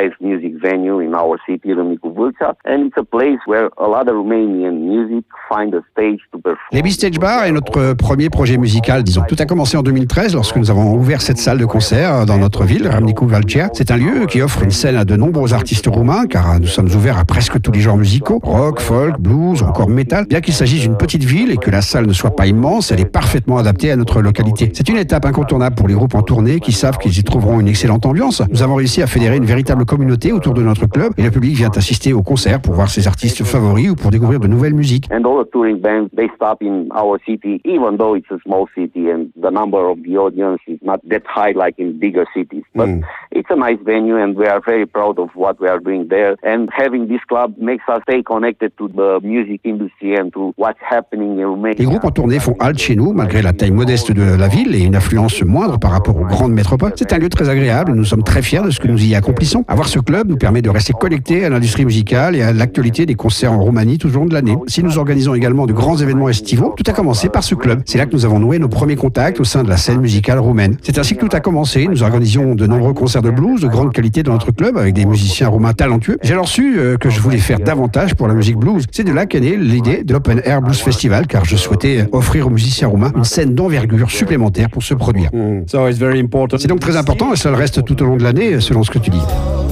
live music venue in our city, Râmnicu Vâlcea, and it's a place where a lot of Romanian music find a stage to perform. Les B-Stage Bar est notre premier projet musical, disons. Tout a commencé en 2013 lorsque nous avons ouvert cette salle de concert dans notre ville, Râmnicu Vâlcea. C'est un lieu qui offre une scène à de nombreux artistes roumains, car nous sommes ouverts à presque tous les genres musicaux, rock, folk, blues ou encore metal. Bien qu'il s'agisse d'une petite ville et que la salle ne soit pas immense, elle est parfaitement adaptée à notre localité. C'est une étape incontournable pour les groupes en tournée qui savent qu'ils y trouveront une excellente ambiance. Nous avons réussi à fédérer une véritable communauté autour de notre club et le public vient assister au concert pour voir ses artistes favoris ou pour découvrir de nouvelles musiques. And all the touring bands, they stop in our city, even though it's a small city and the number of the audience is not that high like in bigger cities. But it's a nice venue and we are very proud of what we are doing there. And having this club makes us stay connected to the music industry and to what's happening in Romania. Les groupes en tournée font halte chez nous, malgré la taille modeste de la ville et une affluence moindre par rapport aux grandes métropoles. C'est un lieu très agréable et nous sommes très fiers de ce que nous y accomplissons. Avoir ce club nous permet de rester connectés à l'industrie musicale et à l'actualité des concerts en Roumanie tout au long de l'année. Si nous organisons également de grands événements estivaux, tout a commencé par ce club. C'est là que nous avons noué nos premiers contacts au sein de la scène musicale roumaine. C'est ainsi que tout a commencé. Nous organisions de nombreux concerts de blues de grande qualité dans notre club avec des musiciens roumains talentueux. J'ai alors su que je voulais faire davantage pour la musique blues. C'est de là qu'est née l'idée de l'Open Air Blues Festival, car je souhaitais offrir aux musiciens roumains une scène d'envergure supplémentaire pour se produire. C'est donc très important et ça le reste tout au long de l'année selon ce que tu dis.